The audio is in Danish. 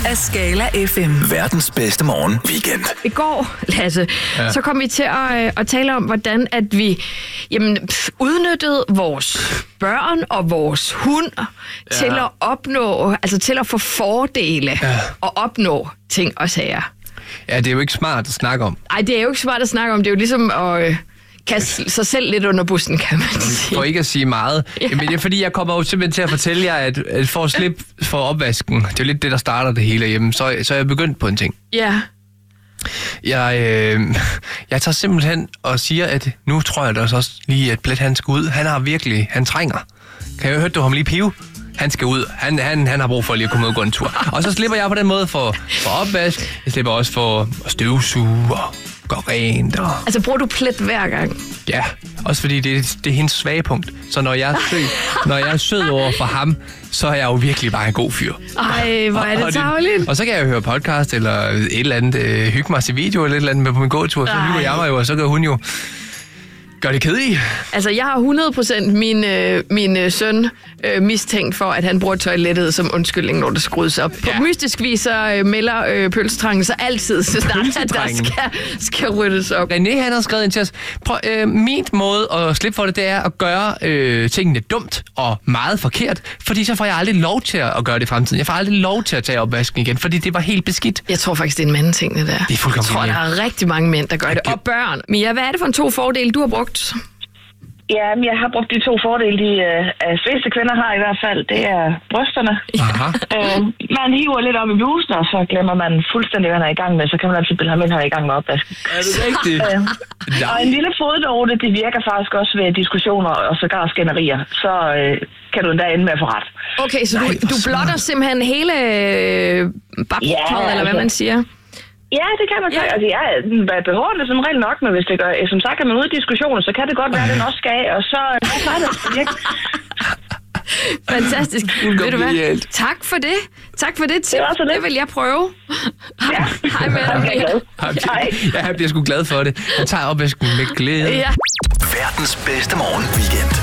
af Skala FM. Verdens bedste morgen weekend. I går, Lasse, så kom vi til at tale om, hvordan at vi udnyttede vores børn og vores hund til at opnå, altså til at få fordele og opnå ting og sager. Ja, det er jo ikke smart at snakke om. Nej, det er jo ikke smart at snakke om. Det er jo ligesom at kaste sig selv lidt under bussen, kan man sige. For ikke at sige meget. Ja. Men det er fordi, jeg kommer jo simpelthen til at fortælle jer, at for at slippe for opvasken, det er jo lidt det, der starter det hele hjemme, så er jeg begyndt på en ting. Ja. Jeg tager simpelthen og siger, at nu tror jeg da også lige, at Blet han skal ud. Han trænger. Kan jeg høre, du ham lige pive? Han skal ud. Han har brug for lige at komme ud og gå en tur. Og så slipper jeg på den måde for opvask. Jeg slipper også for at støvsuge og gå rent. Altså bruger du Plet hver gang? Ja, også fordi det er hendes svagepunkt. Så når jeg er sød over for ham, så er jeg jo virkelig bare en god fyr. Ej, hvor er det tarveligt. Og så kan jeg jo høre podcast eller et eller andet, hygge mig til video eller et eller andet med på min gåtur. Så hygger jeg mig jo, og så kan hun jo gør det kedeligt. Altså, jeg har 100% min søn mistænkt for, at han bruger toilettet som undskyldning, når det skrues op. Ja. På mystisk vis så melder pølsetrangen så altid, så snart at der skal ryddes op. René, han har skrevet ind til os. Min måde at slippe for det er at gøre tingene dumt og meget forkert, fordi så får jeg aldrig lov til at gøre det i fremtiden. Jeg får aldrig lov til at tage opvasken igen, fordi det var helt beskidt. Jeg tror faktisk, det er en mandeting, det der. Det er fuldkommen. Jeg tror, der er rigtig mange mænd, der gør det. Og børn. Mia, hvad er det for en 2 fordele, du har brugt? Ja, jeg har brugt de 2 fordele, de fleste kvinder har i hvert fald. Det er brysterne. Man hiver lidt op i blusen, og så glemmer man fuldstændig, hvad han er i gang med. Så kan man altid bilde ham ind, han er i gang med opvasken. Er det rigtigt? Og en lille fodnote, det virker faktisk også ved diskussioner og sågar skænderier. Så kan du endda ende med at få ret. Okay, så du blotter simpelthen hele babtøjet, eller hvad man siger? Ja, det kan man sige. Altså, jeg behårer det som regel nok, men hvis det gør, som sagt, er man ude i diskussioner, så kan det godt være, at den også skal, og så er det virkelig. Fantastisk. Ved du hvad? Tak for det. Tak for det tip. Det vil jeg prøve. Ja. Hej med dig. Jeg bliver sgu glad for det. Jeg tager opvasken med glæde. Verdens bedste morgen weekend.